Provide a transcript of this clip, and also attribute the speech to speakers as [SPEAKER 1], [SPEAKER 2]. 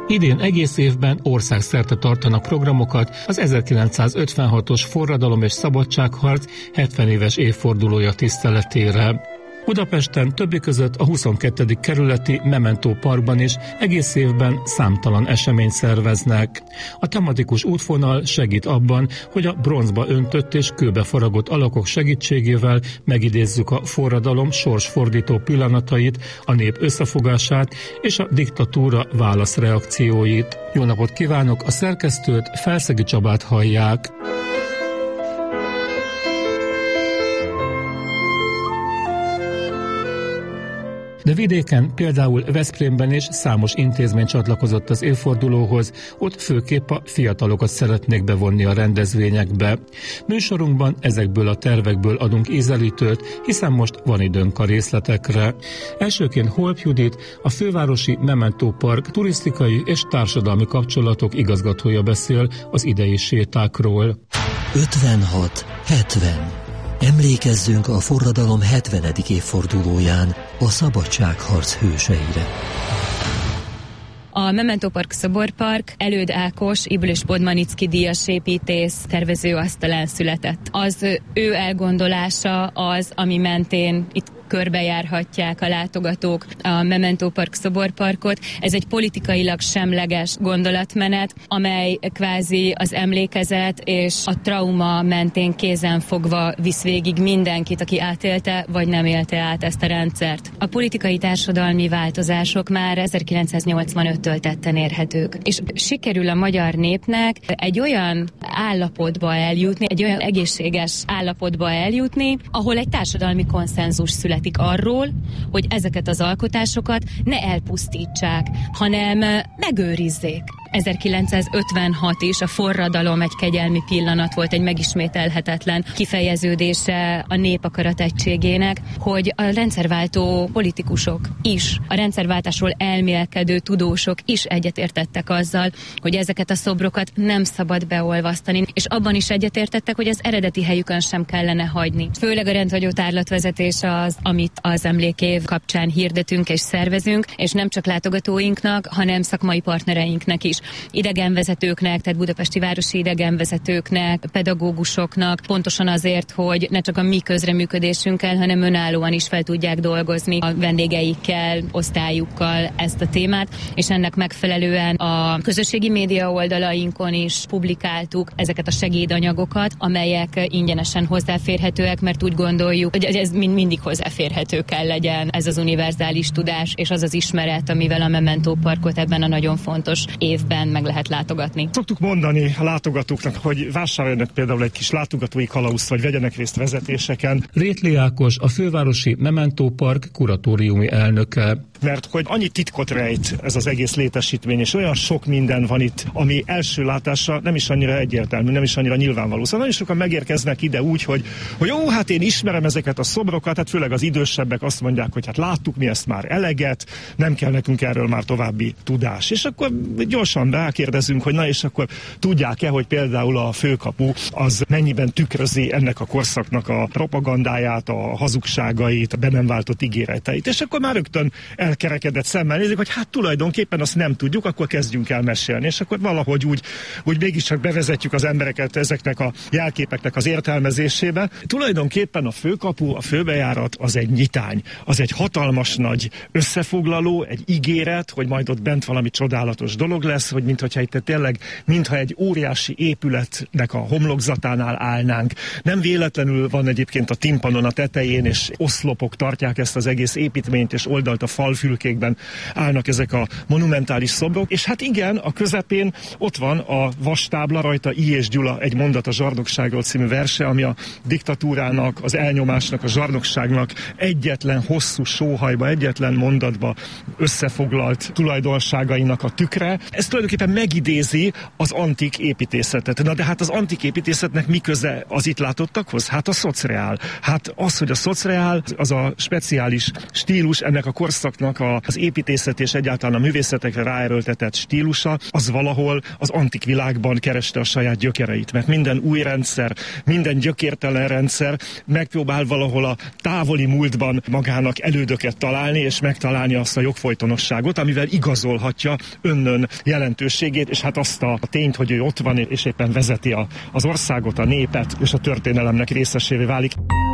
[SPEAKER 1] Idén egész évben országszerte tartanak programokat az 1956-os forradalom és szabadságharc 70 éves évfordulója tiszteletére. Budapesten többek között a 22. kerületi Memento Parkban is egész évben számtalan eseményt szerveznek. A tematikus útvonal segít abban, hogy a bronzba öntött és kőbe faragott alakok segítségével megidézzük a forradalom sorsfordító pillanatait, a nép összefogását és a diktatúra válaszreakcióit. Jó napot kívánok, a szerkesztőt, Felszegi Csabát hallják. De vidéken, például Veszprémben is számos intézmény csatlakozott az évfordulóhoz, ott főképp a fiatalokat szeretnék bevonni a rendezvényekbe. Műsorunkban ezekből a tervekből adunk ízelítőt, hiszen most van időnk a részletekre. Elsőként Holp Judit, a fővárosi Memento Park turisztikai és társadalmi kapcsolatok igazgatója beszél az idei sétákról.
[SPEAKER 2] 56-70. Emlékezzünk a forradalom 70. évfordulóján a szabadságharc hőseire.
[SPEAKER 3] A Memento Park Szoborpark Előd Ákos, Ybl Bodmanicki díjas építész tervező asztalán született. Az ő elgondolása az, ami mentén itt körbejárhatják a látogatók a Memento Park Szoborparkot. Ez egy politikailag semleges gondolatmenet, amely kvázi az emlékezet és a trauma mentén kézenfogva visz végig mindenkit, aki átélte vagy nem élte át ezt a rendszert. A politikai társadalmi változások már 1985-től tetten érhetők. És sikerül a magyar népnek egy olyan állapotba eljutni, egy olyan egészséges állapotba eljutni, ahol egy társadalmi konszenzus születik arról, hogy ezeket az alkotásokat ne elpusztítsák, hanem megőrizzék. 1956 is a forradalom egy kegyelmi pillanat volt, egy megismételhetetlen kifejeződése a nép akarat egységének, hogy a rendszerváltó politikusok is, a rendszerváltásról elmélkedő tudósok is egyetértettek azzal, hogy ezeket a szobrokat nem szabad beolvasztani, és abban is egyetértettek, hogy az eredeti helyükön sem kellene hagyni. Főleg a rendhagyó tárlatvezetés az, amit az emlékév kapcsán hirdetünk és szervezünk, és nem csak látogatóinknak, hanem szakmai partnereinknek is. Idegenvezetőknek, tehát budapesti városi idegenvezetőknek, pedagógusoknak, pontosan azért, hogy ne csak a mi közreműködésünkkel, hanem önállóan is fel tudják dolgozni a vendégeikkel, osztályukkal ezt a témát, és ennek megfelelően a közösségi média oldalainkon is publikáltuk ezeket a segédanyagokat, amelyek ingyenesen hozzáférhetőek, mert úgy gondoljuk, hogy ez mindig hozzáférhető kell legyen, ez az univerzális tudás, és az az ismeret, amivel a Memento Parkot ebben a nagyon fontos évben meg lehet látogatni.
[SPEAKER 4] Szoktuk mondani a látogatóknak, hogy vásároljanak például egy kis látogatói kalauzt, vagy vegyenek részt vezetéseken.
[SPEAKER 1] Rétli Ákos, a fővárosi Memento Park kuratóriumi elnöke.
[SPEAKER 4] Mert hogy annyi titkot rejt ez az egész létesítmény, és olyan sok minden van itt, ami első látásra nem is annyira egyértelmű, nem is annyira nyilvánvaló. Szóval nagyon sokan megérkeznek ide úgy, hogy jó, hát én ismerem ezeket a szobrokat, hát főleg az idősebbek azt mondják, hogy hát láttuk mi ezt már eleget, nem kell nekünk erről már további tudás. És akkor gyorsan rákérdezünk, hogy na és akkor tudják-e, hogy például a főkapu az mennyiben tükrözi ennek a korszaknak a propagandáját, a hazugságait, a be nem váltott ígéreteit. És akkor már rögtön elkerekedett szemmel nézik, hogy hát tulajdonképpen azt nem tudjuk, akkor kezdjünk el mesélni. És akkor valahogy úgy mégiscsak bevezetjük az embereket ezeknek a jelképeknek az értelmezésébe. Tulajdonképpen a főkapu, a főbejárat az egy nyitány, az egy hatalmas nagy összefoglaló, egy ígéret, hogy majd ott bent valami csodálatos dolog lesz, hogy mintha itt tényleg, mintha egy óriási épületnek a homlokzatánál állnánk. Nem véletlenül van egyébként a timpanon a tetején, és oszlopok tartják ezt az egész építményt, és oldalt a falfülkékben állnak ezek a monumentális szobrok. És hát igen, a közepén ott van a vastábla, rajta I. és Gyula egy mondat a zsarnokságról című verse, ami a diktatúrának, az elnyomásnak, a zsarnokságnak egyetlen hosszú sóhajba, egyetlen mondatba összefoglalt tulajdonságainak a tükre. Ez tulajdonképpen megidézi az antik építészetet. Na de hát az antik építészetnek mi köze az itt látottakhoz? Hát a szocreál. Hát az, hogy a szocreál, az a speciális stílus ennek a korszaknak korszaknak az építészet és egyáltalán a művészetekre ráerőltetett stílusa, az valahol az antik világban kereste a saját gyökereit, mert minden új rendszer, minden gyökértelen rendszer megpróbál valahol a távoli múltban magának elődöket találni, és megtalálni azt a jogfolytonosságot, amivel igazolhatja önnön jelentőségét, és hát azt a tényt, hogy ő ott van, és éppen vezeti az országot, a népet, és a történelemnek részesévé válik.